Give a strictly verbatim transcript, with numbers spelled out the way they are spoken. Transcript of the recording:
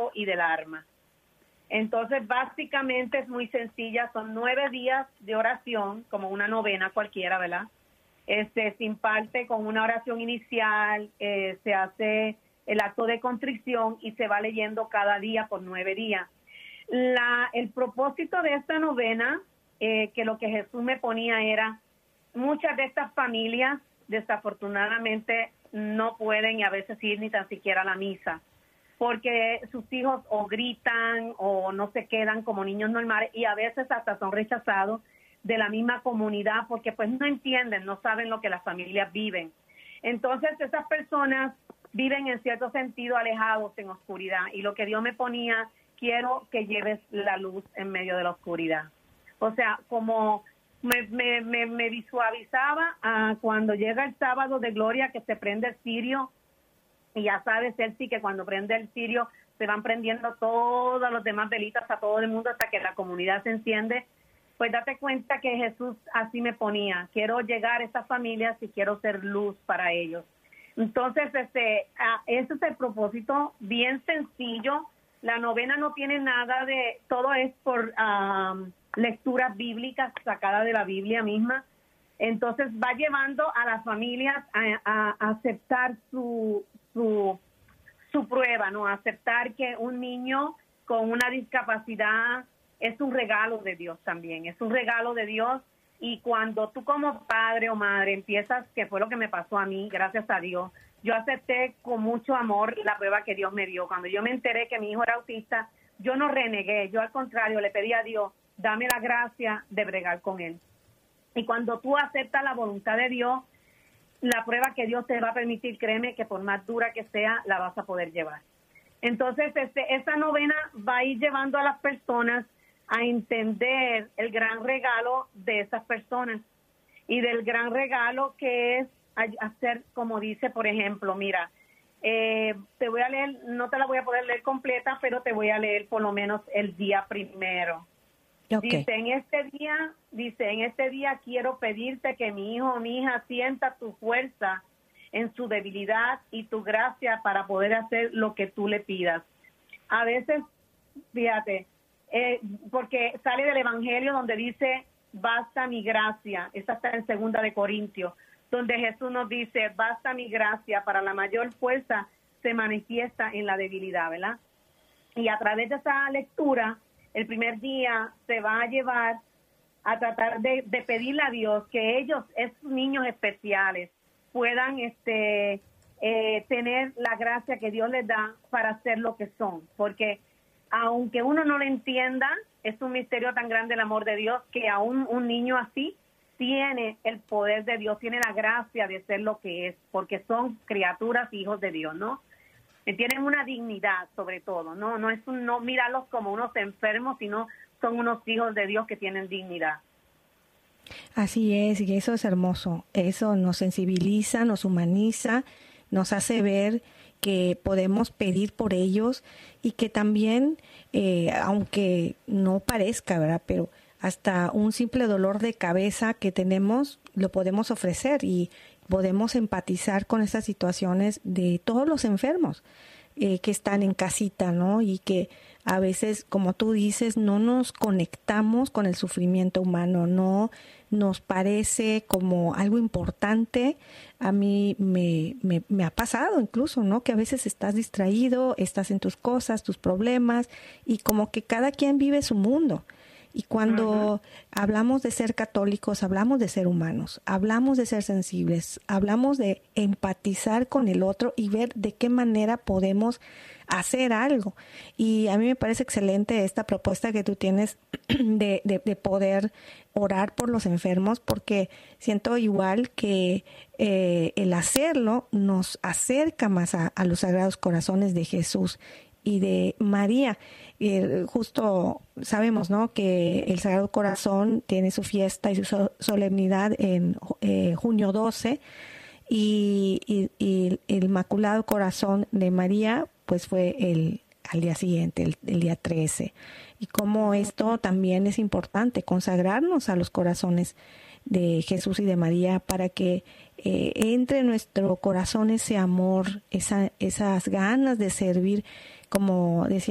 cuerpo y del alma. Entonces, básicamente es muy sencilla, son nueve días de oración, como una novena cualquiera, ¿verdad? Este, se imparte con una oración inicial, eh, se hace el acto de contrición y se va leyendo cada día por nueve días. La, el propósito de esta novena, eh, que lo que Jesús me ponía era, muchas de estas familias desafortunadamente no pueden y a veces ir ni tan siquiera a la misa, porque sus hijos o gritan o no se quedan como niños normales y a veces hasta son rechazados de la misma comunidad porque pues no entienden, no saben lo que las familias viven. Entonces esas personas viven en cierto sentido alejados en oscuridad y lo que Dios me ponía, quiero que lleves la luz en medio de la oscuridad. O sea, como me, me, me, me visualizaba a cuando llega el sábado de gloria que se prende el cirio. Y ya sabes, él sí que cuando prende el cirio se van prendiendo todas las demás velitas a todo el mundo hasta que la comunidad se enciende. Pues date cuenta que Jesús así me ponía. Quiero llegar a estas familias y quiero ser luz para ellos. Entonces, este, uh, ese es el propósito, bien sencillo. La novena no tiene nada de, todo es por um, lecturas bíblicas sacadas de la Biblia misma. Entonces va llevando a las familias a, a, a aceptar su su su prueba, ¿no? Aceptar que un niño con una discapacidad es un regalo de Dios también, es un regalo de Dios y cuando tú como padre o madre empiezas, que fue lo que me pasó a mí, gracias a Dios, yo acepté con mucho amor la prueba que Dios me dio. Cuando yo me enteré que mi hijo era autista, yo no renegué, yo al contrario le pedí a Dios, dame la gracia de bregar con él. Y cuando tú aceptas la voluntad de Dios, la prueba que Dios te va a permitir, créeme que por más dura que sea, la vas a poder llevar. Entonces, este, esta novena va a ir llevando a las personas a entender el gran regalo de esas personas y del gran regalo que es hacer, como dice, por ejemplo, mira, eh, te voy a leer, no te la voy a poder leer completa, pero te voy a leer por lo menos el día primero. Okay. Dice, en este día, dice, en este día quiero pedirte que mi hijo o mi hija sienta tu fuerza en su debilidad y tu gracia para poder hacer lo que tú le pidas. A veces, fíjate, eh, porque sale del Evangelio donde dice, basta mi gracia, esa está en Segunda de Corintios, donde Jesús nos dice, basta mi gracia, para la mayor fuerza se manifiesta en la debilidad, ¿verdad? Y a través de esa lectura, el primer día se va a llevar a tratar de, de pedirle a Dios que ellos, esos niños especiales, puedan este eh, tener la gracia que Dios les da para ser lo que son. Porque aunque uno no lo entienda, es un misterio tan grande el amor de Dios que aún un niño así tiene el poder de Dios, tiene la gracia de ser lo que es, porque son criaturas, hijos de Dios, ¿no? Tienen una dignidad sobre todo, no no es un, no mirarlos como unos enfermos, sino son unos hijos de Dios que tienen dignidad. Así es, y eso es hermoso, eso nos sensibiliza, nos humaniza, nos hace ver que podemos pedir por ellos y que también, eh, aunque no parezca, ¿verdad?, pero hasta un simple dolor de cabeza que tenemos lo podemos ofrecer y podemos empatizar con estas situaciones de todos los enfermos eh, que están en casita, ¿no? Y que a veces, como tú dices, no nos conectamos con el sufrimiento humano, no nos parece como algo importante. A mí me, me, me ha pasado incluso, ¿no? Que a veces estás distraído, estás en tus cosas, tus problemas, y como que cada quien vive su mundo. Y cuando uh-huh. hablamos de ser católicos, hablamos de ser humanos, hablamos de ser sensibles, hablamos de empatizar con el otro y ver de qué manera podemos hacer algo. Y a mí me parece excelente esta propuesta que tú tienes de, de, de poder orar por los enfermos, porque siento igual que eh, el hacerlo nos acerca más a, a los sagrados corazones de Jesús y de María. Eh, justo sabemos, ¿no?, que el Sagrado Corazón tiene su fiesta y su so- solemnidad en eh, junio doce y, y, y el Inmaculado Corazón de María pues fue el al día siguiente, el, el día trece. Y como esto también es importante, consagrarnos a los corazones de Jesús y de María para que eh, entre en nuestro corazón ese amor, esa, esas ganas de servir, como decía